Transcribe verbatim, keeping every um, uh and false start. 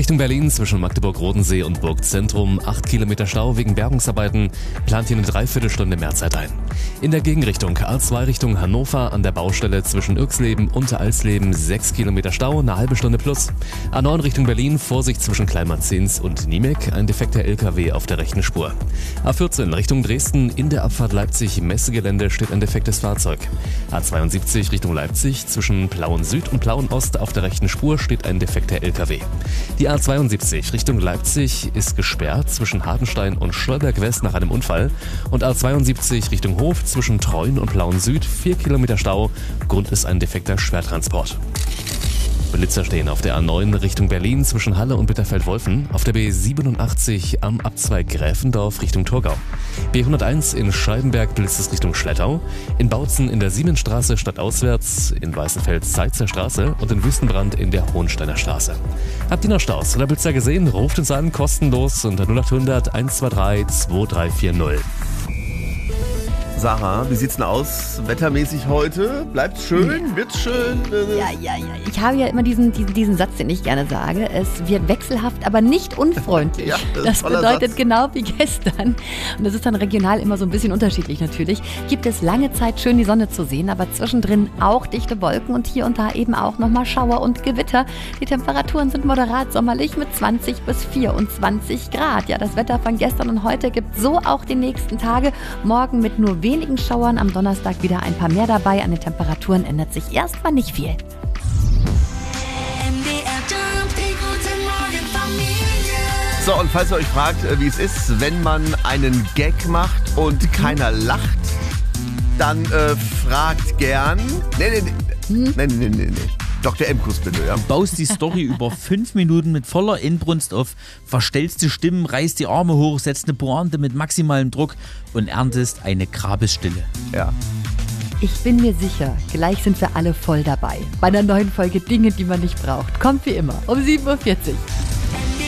Richtung Berlin zwischen Magdeburg-Rodensee und Burgzentrum. acht Kilometer Stau wegen Bergungsarbeiten. Plant hier eine Dreiviertelstunde Mehrzeit ein. In der Gegenrichtung A zwei Richtung Hannover an der Baustelle zwischen Irxleben und Alsleben. sechs Kilometer Stau, eine halbe Stunde plus. A neun Richtung Berlin, Vorsicht zwischen Kleinmarzens und Niemek. Ein defekter L K W auf der rechten Spur. A vierzehn Richtung Dresden. In der Abfahrt Leipzig-Messegelände steht ein defektes Fahrzeug. A zweiundsiebzig Richtung Leipzig zwischen Plauen Süd und Plauen Ost auf der rechten Spur steht ein defekter L K W. Die A zweiundsiebzig Richtung Leipzig ist gesperrt zwischen Hartenstein und Stolberg West nach einem Unfall. Und A zweiundsiebzig Richtung Hof zwischen Treuen und Plauen Süd, vier Kilometer Stau. Grund ist ein defekter Schwertransport. Blitzer stehen auf der A neun Richtung Berlin zwischen Halle und Bitterfeld-Wolfen, auf der B siebenundachtzig am Abzweig Gräfendorf Richtung Thurgau. B hunderteins in Scheibenberg blitzt es Richtung Schlettau, in Bautzen in der Siemensstraße stadtauswärts, in Weißenfels Zeitzer Straße und in Wüstenbrand in der Hohensteiner Straße. Habt ihr noch Staus oder Blitzer gesehen? Ruft uns an, kostenlos unter null achthundert eins zwei drei zwei drei vier null. Sarah, wie sieht's denn aus wettermäßig heute? Bleibt's schön? Wird's schön? Ja, ja, ja. Ich habe ja immer diesen, diesen, diesen Satz, den ich gerne sage. Es wird wechselhaft, aber nicht unfreundlich. Ja, das das ist ein toller bedeutet Satz. Genau wie gestern. Und das ist dann regional immer so ein bisschen unterschiedlich natürlich. Gibt es lange Zeit schön die Sonne zu sehen, aber zwischendrin auch dichte Wolken und hier und da eben auch nochmal Schauer und Gewitter. Die Temperaturen sind moderat sommerlich mit zwanzig bis vierundzwanzig Grad. Ja, das Wetter von gestern und heute gibt so auch die nächsten Tage. Morgen mit nur wenigen Schauern, am Donnerstag wieder ein paar mehr dabei. An den Temperaturen ändert sich erstmal nicht viel. So, und falls ihr euch fragt, wie es ist, wenn man einen Gag macht und keiner lacht, dann äh, fragt gern. Nee, nee, nee. Nee, nee, nee, nee. Doktor Emkus bitte, ja. Du baust die Story über fünf Minuten mit voller Inbrunst auf, verstellst die Stimmen, reißt die Arme hoch, setzt eine Pointe mit maximalem Druck und erntest eine Grabesstille. Ja. Ich bin mir sicher, gleich sind wir alle voll dabei. Bei einer neuen Folge Dinge, die man nicht braucht. Kommt wie immer um sieben Uhr vierzig.